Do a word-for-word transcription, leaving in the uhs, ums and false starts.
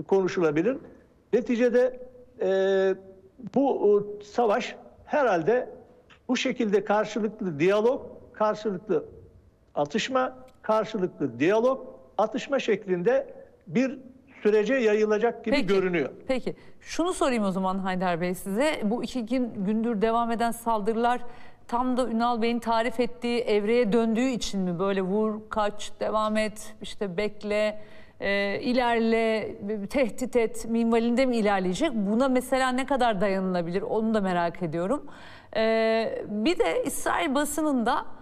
konuşulabilir. Neticede e, bu e, savaş herhalde bu şekilde karşılıklı diyalog, karşılıklı atışma, karşılıklı diyalog, atışma şeklinde bir sürece yayılacak gibi Peki, görünüyor. Peki. Şunu sorayım o zaman Haydar Bey size. Bu iki gün, gündür devam eden saldırılar tam da Ünal Bey'in tarif ettiği evreye döndüğü için mi? Böyle vur, kaç, devam et, işte bekle, e, ilerle, tehdit et minvalinde mi ilerleyecek? Buna mesela ne kadar dayanılabilir onu da merak ediyorum. E, bir de İsrail basınında